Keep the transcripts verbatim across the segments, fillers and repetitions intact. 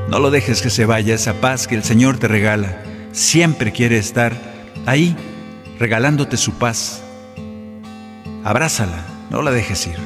No lo dejes que se vaya esa paz que el Señor te regala. Siempre quiere estar ahí, regalándote su paz. Abrázala, no la dejes ir.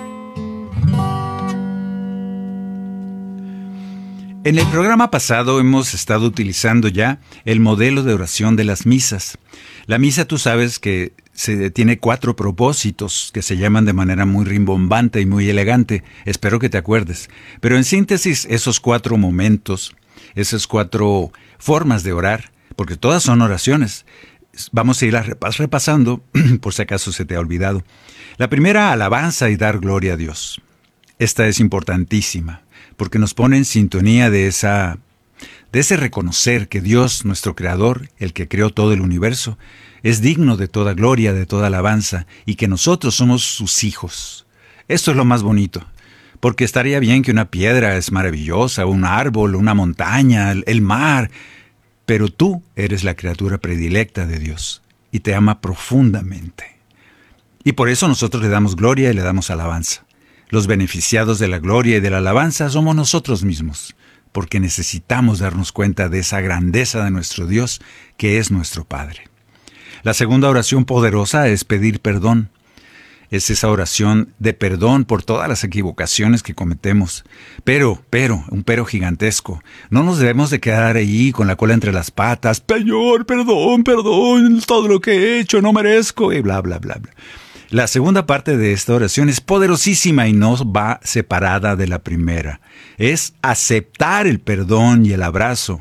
En el programa pasado hemos estado utilizando ya el modelo de oración de las misas. La misa, tú sabes que se, tiene cuatro propósitos que se llaman de manera muy rimbombante y muy elegante. Espero que te acuerdes. Pero en síntesis, esos cuatro momentos, esas cuatro formas de orar, porque todas son oraciones, vamos a ir repasando por si acaso se te ha olvidado. La primera, alabanza y dar gloria a Dios. Esta es importantísima, porque nos pone en sintonía de esa, de ese reconocer que Dios, nuestro Creador, el que creó todo el universo, es digno de toda gloria, de toda alabanza, y que nosotros somos sus hijos. Esto es lo más bonito, porque estaría bien que una piedra es maravillosa, un árbol, una montaña, el mar, pero tú eres la criatura predilecta de Dios, y te ama profundamente. Y por eso nosotros le damos gloria y le damos alabanza. Los beneficiados de la gloria y de la alabanza somos nosotros mismos, porque necesitamos darnos cuenta de esa grandeza de nuestro Dios, que es nuestro Padre. La segunda oración poderosa es pedir perdón. Es esa oración de perdón por todas las equivocaciones que cometemos. Pero, pero, un pero gigantesco. No nos debemos de quedar ahí con la cola entre las patas. Señor, perdón, perdón, todo lo que he hecho no merezco, y bla, bla, bla, bla. La segunda parte de esta oración es poderosísima y no va separada de la primera. Es aceptar el perdón y el abrazo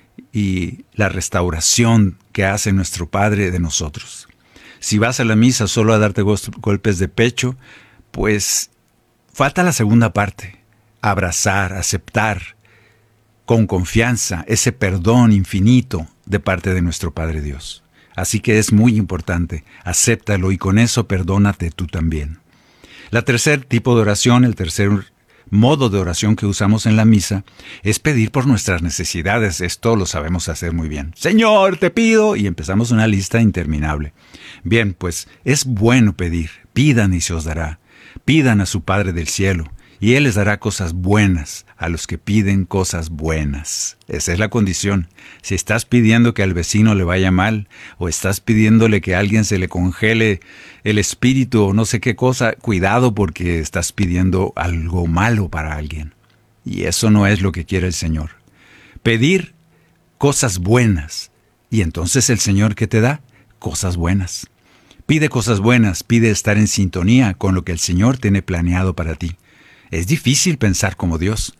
y la restauración que hace nuestro Padre de nosotros. Si vas a la misa solo a darte golpes de pecho, pues falta la segunda parte. Abrazar, aceptar con confianza ese perdón infinito de parte de nuestro Padre Dios. Así que es muy importante, acéptalo y con eso perdónate tú también. La tercer tipo de oración, el tercer modo de oración que usamos en la misa, es pedir por nuestras necesidades. Esto lo sabemos hacer muy bien. Señor, te pido, y empezamos una lista interminable. Bien, pues es bueno pedir, pidan y se os dará. Pidan a su Padre del cielo, y Él les dará cosas buenas a los que piden cosas buenas. Esa es la condición. Si estás pidiendo que al vecino le vaya mal, o estás pidiéndole que a alguien se le congele el espíritu o no sé qué cosa, cuidado porque estás pidiendo algo malo para alguien. Y eso no es lo que quiere el Señor. Pedir cosas buenas. Y entonces el Señor, ¿qué te da? Cosas buenas. Pide cosas buenas, pide estar en sintonía con lo que el Señor tiene planeado para ti. Es difícil pensar como Dios.